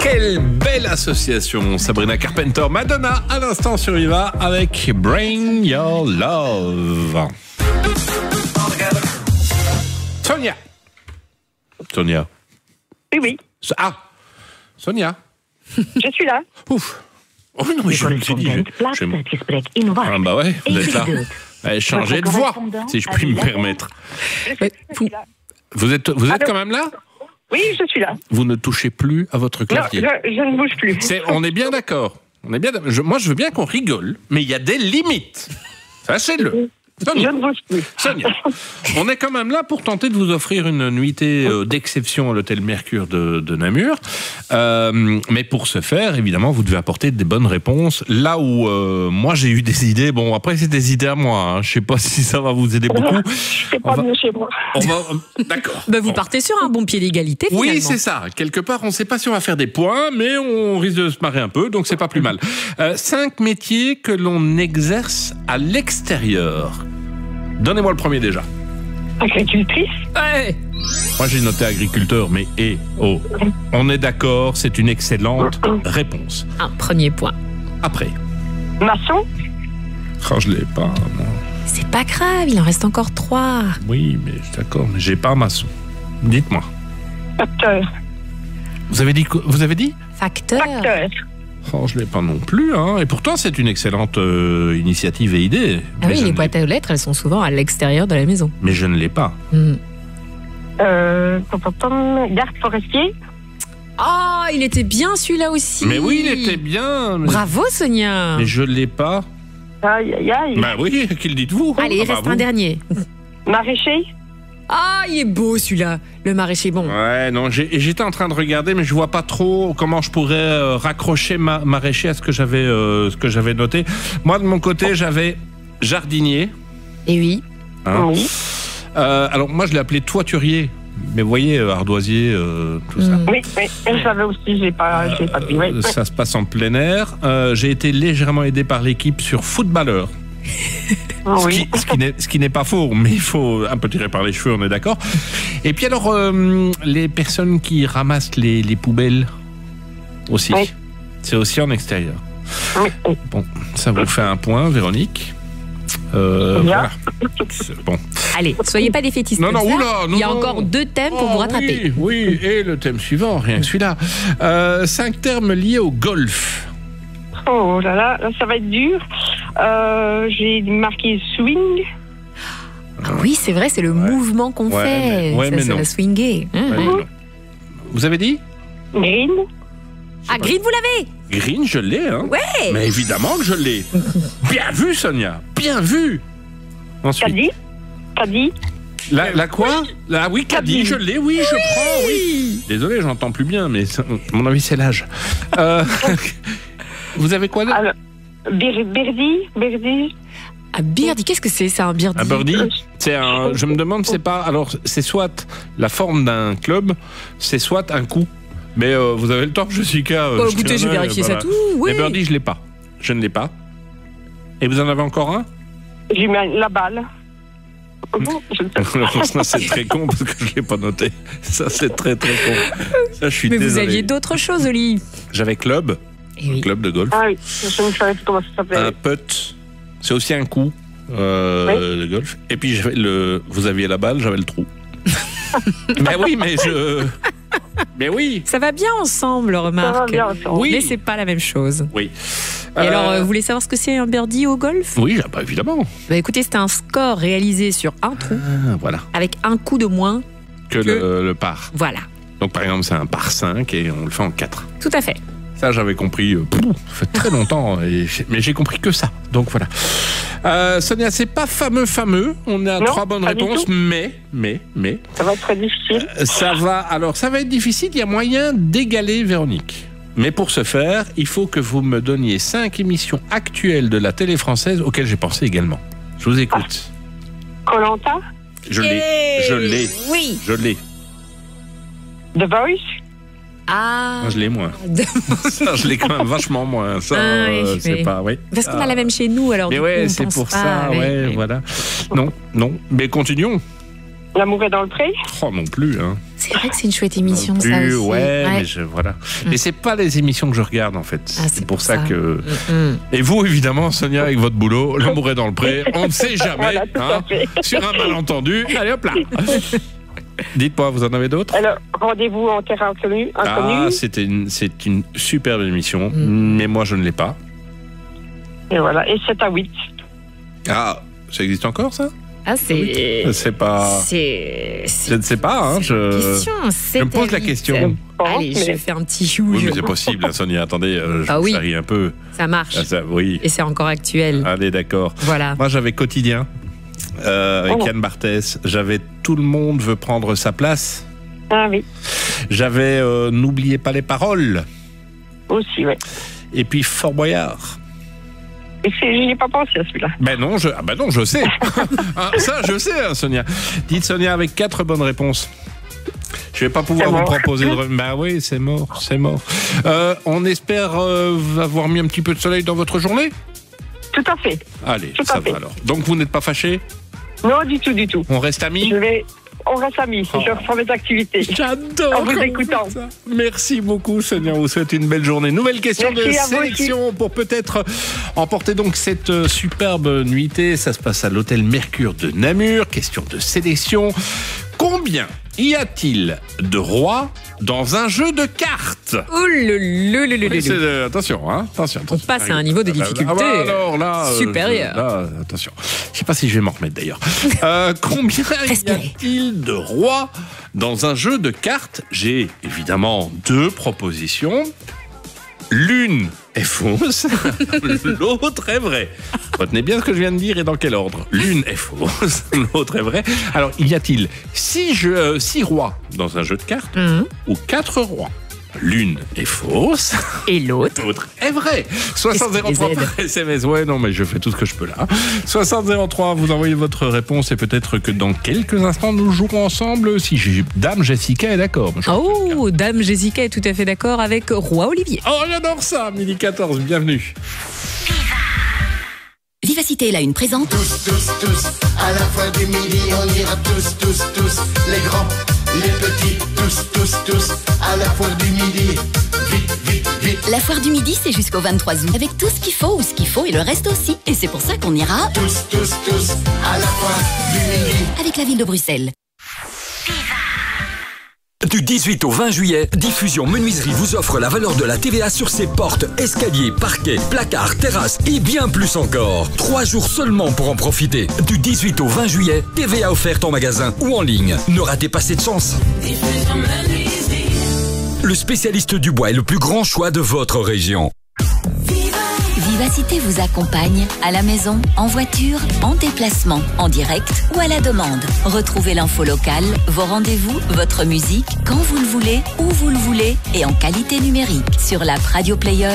Quelle belle association. Sabrina Carpenter, Madonna, à l'instant sur Viva avec Bring Your Love. Sonia. Oui. Ah, Sonia. Je suis là. Ouf. Oh non, mais je me suis dit... Ah bah ouais, vous êtes là. Allez, changez de voix, si je puis me permettre. Vous êtes quand même là ? Oui, je suis là. Vous ne touchez plus à votre clavier. Non, je ne bouge plus. On est bien d'accord. Moi, je veux bien qu'on rigole, mais il y a des limites. Sachez-le. Sonia. Je ne bouge plus. Sonia, on est quand même là pour tenter de vous offrir une nuitée d'exception à l'hôtel Mercure de Namur. Mais pour ce faire, évidemment, vous devez apporter des bonnes réponses. Là où moi, j'ai eu des idées. Bon, après, c'est des idées à moi. Hein. Je ne sais pas si ça va vous aider beaucoup. C'est pas mieux chez moi. D'accord. Vous partez sur un bon pied d'égalité, finalement. Oui, c'est ça. Quelque part, on ne sait pas si on va faire des points, mais on risque de se marrer un peu, donc c'est pas plus mal. 5 métiers que l'on exerce à l'extérieur. Donnez-moi le premier déjà. Agricultrice. Ouais. Moi, j'ai noté agriculteur, mais on est d'accord, c'est une excellente réponse. Un premier point. Après. Maçon. Oh, je l'ai pas, moi. C'est pas grave, il en reste encore 3. Oui, mais d'accord, mais j'ai pas maçon. Dites-moi. Facteur. Vous avez dit quoi ? Vous avez dit ? Facteur. Oh, je l'ai pas non plus, hein. Et pourtant, c'est une excellente initiative et idée. Ah oui, les boîtes aux lettres, elles sont souvent à l'extérieur de la maison. Mais je ne l'ai pas. Garde forestier. Oh, il était bien celui-là aussi. Mais oui, il était bien. Bravo, Sonia. Mais je ne l'ai pas. Aïe, aïe, aïe. Bah oui, qui le dites-vous ? Allez, il reste un dernier. Maraîcher. Ah, il est beau celui-là. Le maraîcher bon. Ouais, non, j'étais en train de regarder, mais je vois pas trop comment je pourrais raccrocher maraîcher à ce que j'avais noté. Moi, de mon côté, j'avais jardinier. Et oui. Hein. Oui. Alors, moi, je l'ai appelé toiturier. Mais vous voyez, ardoisier, tout ça. Oui, je savais aussi, j'ai pas dit. Oui. Ça se passe en plein air. J'ai été légèrement aidé par l'équipe sur footballeur. Oui. Ce qui n'est pas faux, mais il faut un peu tirer par les cheveux, on est d'accord. Et puis alors, les personnes qui ramassent les poubelles aussi. Oui. C'est aussi en extérieur. Oui. Bon, ça vous fait un point, Véronique. Voilà. Bon. Allez, soyez pas défaitistes. Non, il y a encore 2 thèmes pour vous rattraper. Oui, et le thème suivant, rien que celui-là. 5 termes liés au golf. Oh là, ça va être dur. J'ai marqué swing. Ah oui, c'est vrai, c'est le mouvement qu'on fait. Ça va swinger. Vous avez dit ? Green. Ah, green, vous l'avez ? Green, je l'ai, hein ? Ouais. Mais évidemment que je l'ai. Bien vu, Sonia. Bien vu. Ensuite. Caddie. La quoi ? Oui, caddie, je l'ai, oui, je prends, oui. Désolé, j'entends plus bien, mais à mon avis, c'est l'âge. Vous avez quoi là ? Birdie. Un birdie, qu'est-ce que c'est un birdie ? Un birdie, je me demande, c'est pas... Alors, c'est soit la forme d'un club, c'est soit un coup. Mais vous avez le temps, Jessica. Écoutez, je vais vérifier ça tout. Oui. Les birdies, je l'ai pas. Je ne l'ai pas. Et vous en avez encore un ? J'ai mis la balle. Ça, c'est très con parce que je ne l'ai pas noté. Ça, c'est très, très con. Ça, je suis désolé. Mais vous aviez d'autres choses, Oli. J'avais club. Oui. Club de golf. Ah oui, je ne savais plus comment ça s'appelait. Un putt. C'est aussi un coup de golf. Et puis, vous aviez la balle, j'avais le trou. Mais oui, mais oui. Ça va bien ensemble, remarque. Ça va bien ensemble. Oui. Mais c'est pas la même chose. Oui. Et alors, vous voulez savoir ce que c'est un birdie au golf ? Oui, bah, évidemment. Écoutez, c'est un score réalisé sur un trou. Voilà. Avec un coup de moins que le par. Voilà. Donc, par exemple, c'est un par 5 et on le fait en 4. Tout à fait. Ça, j'avais compris, ça fait très longtemps, mais j'ai compris que ça. Donc voilà. Sonia, c'est pas fameux. On a 3 bonnes réponses, mais. Ça va être très difficile. Ça va être difficile. Il y a moyen d'égaler Véronique. Mais pour ce faire, il faut que vous me donniez 5 émissions actuelles de la télé française auxquelles j'ai pensé également. Je vous écoute. Koh-Lanta. Je l'ai. Oui. Je l'ai. The Voice. Ah. Je l'ai moins. Ça, je l'ai quand même vachement moins. Ça, c'est pas. Oui. Parce qu'on a la même chez nous, alors. Mais ouais, c'est pour ça. Voilà. Non. Mais continuons. L'amour est dans le pré. Oh, non plus, hein. c'est vrai que c'est une chouette émission, ça aussi. Ouais, mais voilà. Mais c'est pas les émissions que je regarde, en fait. C'est pour ça que... Et vous, évidemment, Sonia, avec votre boulot, l'amour est dans le pré, on ne sait jamais, voilà, sur un malentendu. Allez, hop là. Dites-moi, vous en avez d'autres? Alors, rendez-vous en terrain inconnu. C'est une superbe émission, mais moi, je ne l'ai pas. Et voilà, et 7 à 8. Ah, ça existe encore, ça? C'est pas... Je ne sais pas, hein. Je me pose la question. Allez, je vais faire un petit chou. Oui, mais c'est possible, Sonia. Attendez, je sarie un peu. Ça marche. Oui. Et c'est encore actuel. Allez, d'accord. Voilà. Moi, j'avais Quotidien avec Yann Barthès. J'avais Tout le monde veut prendre sa place. Ah oui. J'avais N'oubliez pas les paroles. Aussi, oui. Et puis Fort Boyard. Je n'y ai pas pensé à celui-là. Ben non, je sais. Ça, je sais, hein, Sonia. Dites, Sonia, avec 4 bonnes réponses. Je vais pas pouvoir vous proposer de... Bah oui, c'est mort. On espère avoir mis un petit peu de soleil dans votre journée? Tout à fait. Allez, ça va alors. Donc vous n'êtes pas fâché? Non, du tout. On reste amis? On reste amis, je reprends mes activités. J'adore. En vous écoutant. Merci beaucoup, Sonia. On vous souhaite une belle journée. Nouvelle question de sélection pour peut-être emporter donc cette superbe nuitée. Ça se passe à l'hôtel Mercure de Namur. Question de sélection. Combien y a-t-il de rois dans un jeu de cartes? Attention, attention. On passe à un niveau de difficulté supérieur. Attention. Je sais pas si je vais m'en remettre d'ailleurs. Combien y a-t-il de rois dans un jeu de cartes? J'ai évidemment 2 propositions. L'une est fausse, l'autre est vraie. Retenez bien ce que je viens de dire et dans quel ordre. L'une est fausse, l'autre est vraie. Alors, y a-t-il 6 rois dans un jeu de cartes ou 4 rois? L'une est fausse et l'autre est vraie. 6003 par SMS. Ouais, non, mais je fais tout ce que je peux là. 6003, vous envoyez votre réponse et peut-être que dans quelques instants, nous jouerons ensemble si Dame Jessica est d'accord. Dame Jessica est tout à fait d'accord avec Roi Olivier. Oh, j'adore ça. Midi 14, bienvenue. Vivacité, la une présente. Tous, à la fois du midi, on ira tous, les grands, les petits, tous, à la fois du midi, vite. La foire du midi, c'est jusqu'au 23 août, avec tout ce qu'il faut ou ce qu'il faut et le reste aussi. Et c'est pour ça qu'on ira tous, à la foire du midi. Avec la ville de Bruxelles. Du 18 au 20 juillet, Diffusion Menuiserie vous offre la valeur de la TVA sur ses portes, escaliers, parquets, placards, terrasses et bien plus encore. 3 jours seulement pour en profiter. Du 18 au 20 juillet, TVA offerte en magasin ou en ligne. Ne ratez pas cette chance. Diffusion Menuiserie. Le spécialiste du bois est le plus grand choix de votre région. Vivacité vous accompagne à la maison, en voiture, en déplacement, en direct ou à la demande. Retrouvez l'info locale, vos rendez-vous, votre musique, quand vous le voulez, où vous le voulez et en qualité numérique sur l'app Radio Player